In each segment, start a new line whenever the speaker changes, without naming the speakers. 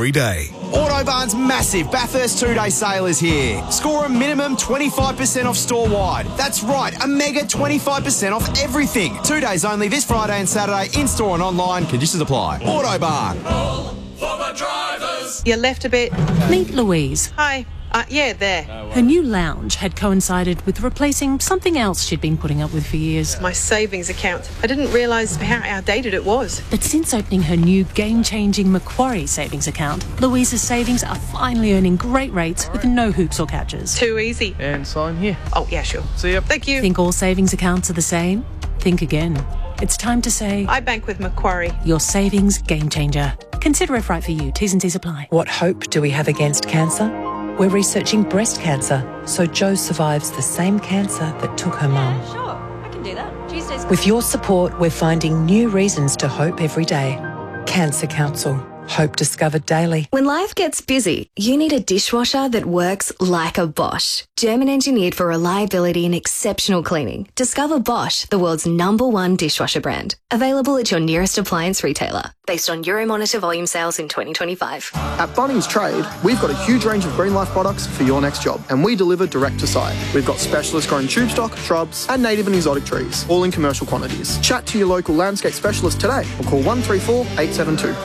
every day.
Autobarn's massive Bathurst 2-day sale is here. Score a minimum 25% off store-wide. That's right, a mega 25% off everything. 2 days only this Friday and Saturday, in-store and online. Conditions apply. Autobarn.
For the drivers.
You left a bit.
Meet Louise.
Hi. Yeah, there.
Her new lounge had coincided with replacing something else she'd been putting up with for years.
My savings account. I didn't realise how outdated it was.
But since opening her new game-changing Macquarie savings account, Louise's savings are finally earning great rates with no hoops or catches.
Too easy.
And sign here.
Oh, yeah, sure.
See ya.
Thank you.
Think all savings accounts are the same? Think again. It's time to say...
I bank with Macquarie.
Your savings game changer. Consider if right for you. T's and C's apply.
What hope do we have against cancer? We're researching breast cancer, so Jo survives the same cancer that took her mum.
Sure, I can do that. Tuesdays.
With your support, we're finding new reasons to hope every day. Cancer Council. Hope discovered daily.
When life gets busy, you need a dishwasher that works like a Bosch. German engineered for reliability and exceptional cleaning. Discover Bosch, the world's #1 dishwasher brand. Available at your nearest appliance retailer. Based on Euromonitor volume sales in 2025.
At Bunnings Trade, we've got a huge range of Green Life products for your next job, and we deliver direct to site. We've got specialist grown tube stock, shrubs, and native and exotic trees, all in commercial quantities. Chat to your local landscape specialist today or call 134 872.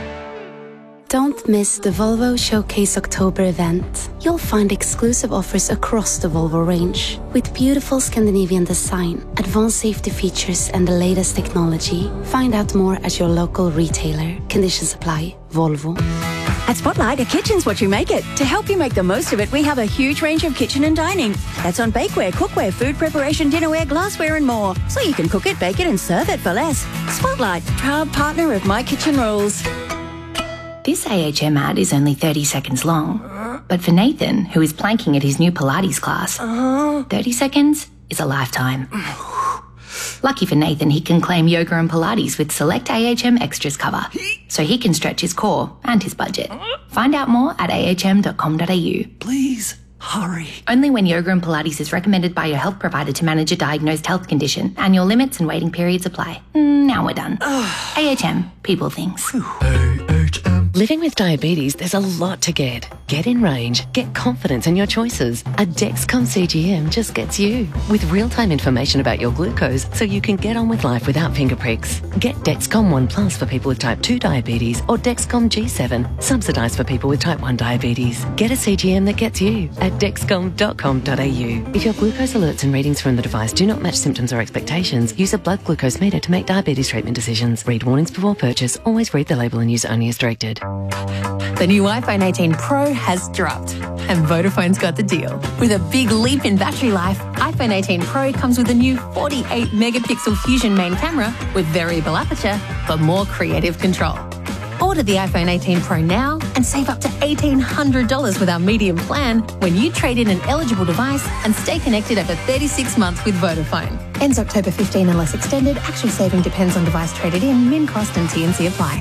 Don't miss the Volvo Showcase October event. You'll find exclusive offers across the Volvo range. With beautiful Scandinavian design, advanced safety features and the latest technology. Find out more at your local retailer. Conditions apply. Volvo.
At Spotlight, a kitchen's what you make it. To help you make the most of it, we have a huge range of kitchen and dining. That's on bakeware, cookware, food preparation, dinnerware, glassware and more. So you can cook it, bake it and serve it for less. Spotlight, proud partner of My Kitchen Rules.
This AHM ad is only 30 seconds long, but for Nathan, who is planking at his new Pilates class, 30 seconds is a lifetime. Lucky for Nathan, he can claim yoga and Pilates with select AHM Extras cover, so he can stretch his core and his budget. Find out more at ahm.com.au.
Please, hurry.
Only when yoga and Pilates is recommended by your health provider to manage a diagnosed health condition. Annual limits and waiting periods apply. Now we're done. AHM, people things.
Living with diabetes, there's a lot to get. Get in range. Get confidence in your choices. A Dexcom CGM just gets you. With real-time information about your glucose so you can get on with life without finger pricks. Get Dexcom ONE Plus for people with type 2 diabetes or Dexcom G7, subsidised for people with type 1 diabetes. Get a CGM that gets you at dexcom.com.au. If your glucose alerts and readings from the device do not match symptoms or expectations, use a blood glucose meter to make diabetes treatment decisions. Read warnings before purchase. Always read the label and use only as directed.
The new iPhone 18 Pro has dropped, and Vodafone's got the deal. With a big leap in battery life, iPhone 18 Pro comes with a new 48-megapixel Fusion main camera with variable aperture for more creative control. Order the iPhone 18 Pro now and save up to $1,800 with our medium plan when you trade in an eligible device and stay connected over 36 months with Vodafone. Ends October 15 unless extended. Actual saving depends on device traded in. Min cost and T&C apply.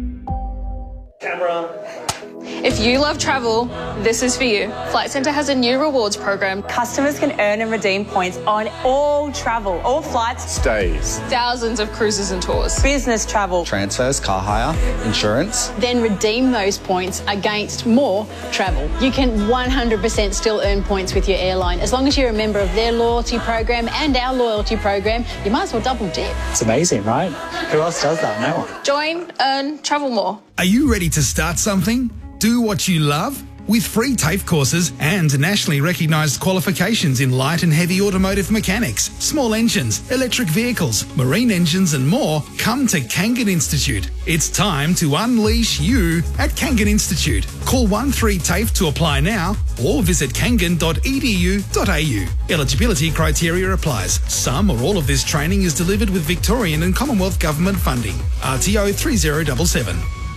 Camera.
If you love travel, this is for you. Flight Centre has a new rewards program.
Customers can earn and redeem points on all travel, all flights,
stays,
thousands of cruises and tours,
business travel,
transfers, car hire, insurance.
Then redeem those points against more travel. You can 100% still earn points with your airline. As long as you're a member of their loyalty program and our loyalty program, you might as well double dip.
It's amazing, right? Who else does that? No one.
Join, earn, travel more.
Are you ready to start something? Do what you love? With free TAFE courses and nationally recognised qualifications in light and heavy automotive mechanics, small engines, electric vehicles, marine engines and more, come to Kangan Institute. It's time to unleash you at Kangan Institute. Call 13TAFE to apply now or visit kangan.edu.au. Eligibility criteria applies. Some or all of this training is delivered with Victorian and Commonwealth Government funding. RTO 3077.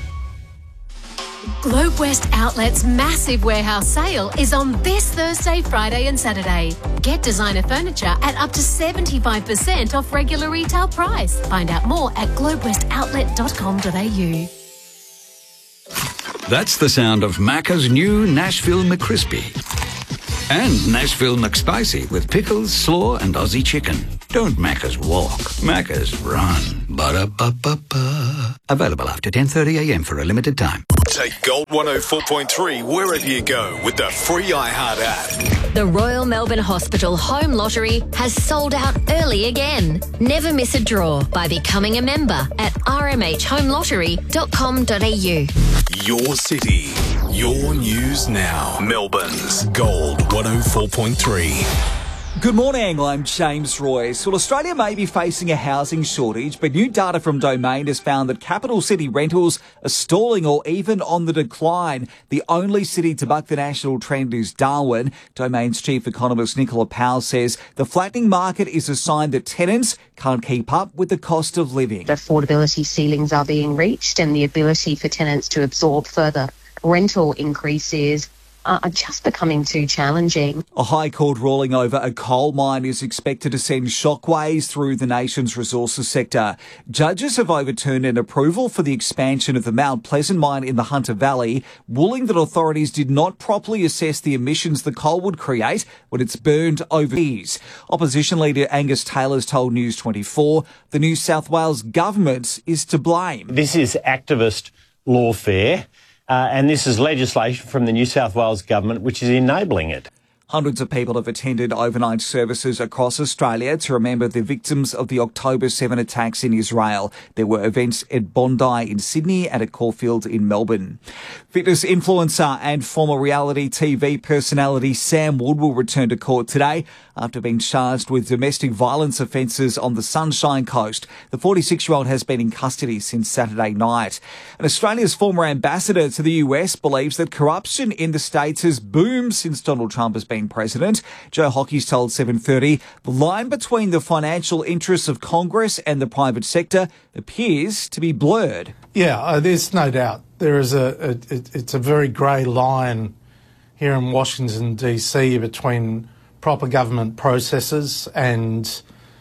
Globe West Outlet's massive warehouse sale is on this Thursday, Friday and Saturday. Get designer furniture at up to 75% off regular retail price. Find out more at globewestoutlet.com.au.
That's the sound of Macca's new Nashville McCrispy. And Nashville McSpicy with pickles, slaw and Aussie chicken. Don't Macca's walk, Macca's run. Ba-da-ba-ba-ba. Available after 10:30 a.m. for a limited time.
Take Gold 104.3 wherever you go with the free iHeart app.
The Royal Melbourne Hospital Home Lottery has sold out early again. Never miss a draw by becoming a member at rmhhomelottery.com.au.
Your city, your news now. Melbourne's Gold 104.3.
Good morning, I'm James Royce. Well, Australia may be facing a housing shortage, but new data from Domain has found that capital city rentals are stalling or even on the decline. The only city to buck the national trend is Darwin. Domain's chief economist Nicola Powell says the flattening market is a sign that tenants can't keep up with the cost of living.
Affordability ceilings are being reached and the ability for tenants to absorb further rental increases are just becoming too challenging.
A High Court ruling over a coal mine is expected to send shockwaves through the nation's resources sector. Judges have overturned an approval for the expansion of the Mount Pleasant mine in the Hunter Valley, ruling that authorities did not properly assess the emissions the coal would create when it's burned overseas. Opposition leader Angus Taylor's told News 24 the New South Wales government is to blame.
This is activist lawfare. And this is legislation from the New South Wales government which is enabling it.
Hundreds of people have attended overnight services across Australia to remember the victims of the October 7 attacks in Israel. There were events at Bondi in Sydney and at Caulfield in Melbourne. Fitness influencer and former reality TV personality Sam Wood will return to court today after being charged with domestic violence offences on the Sunshine Coast. The 46-year-old has been in custody since Saturday night. And Australia's former ambassador to the US believes that corruption in the States has boomed since Donald Trump has been president. Joe Hockey's told 7:30 the line between the financial interests of Congress and the private sector appears to be blurred.
Yeah, there's no doubt. There is it's a very grey line here in Washington, D.C. between proper government processes and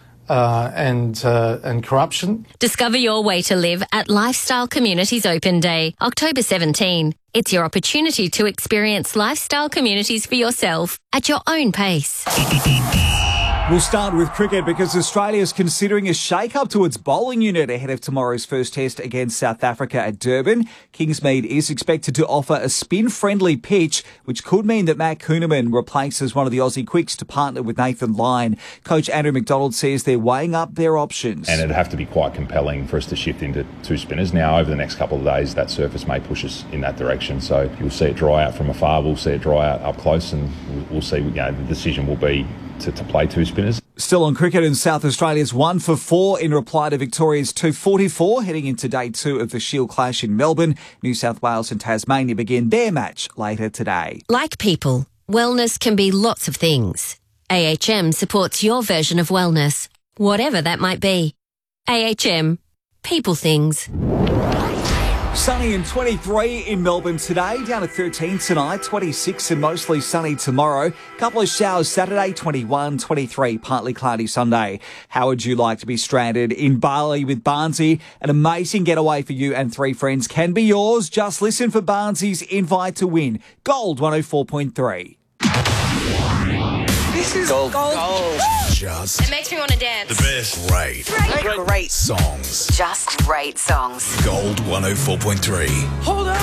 corruption.
Discover your way to live at Lifestyle Communities Open Day, October 17. It's your opportunity to experience lifestyle communities for yourself at your own pace.
We'll start with cricket because Australia is considering a shake-up to its bowling unit ahead of tomorrow's first test against South Africa at Durban. Kingsmead is expected to offer a spin-friendly pitch, which could mean that Matt Kuhnemann replaces one of the Aussie quicks to partner with Nathan Lyon. Coach Andrew McDonald says they're weighing up their options.
And it'd have to be quite compelling for us to shift into two spinners. Now, over the next couple of days, that surface may push us in that direction. So you'll see it dry out from afar, we'll see it dry out up close, and we'll see, the decision will be to play two spinners.
Still on cricket, in South Australia's 1 for 4 in reply to Victoria's 244, heading into day 2 of the Shield clash in Melbourne. New South Wales and Tasmania begin their match later today.
Like people, wellness can be lots of things. AHM supports your version of wellness, whatever that might be. AHM, people things.
Sunny and 23 in Melbourne today, down to 13 tonight, 26 and mostly sunny tomorrow. Couple of showers Saturday, 21, 23, partly cloudy Sunday. How would you like to be stranded in Bali with Barnsey? An amazing getaway for you and 3 friends can be yours. Just listen for Barnsey's invite to win. Gold 104.3.
This is Gold.
Just
It makes me want to dance.
the best. Great
Great
songs.
Just great songs.
Gold 104.3.
Hold up.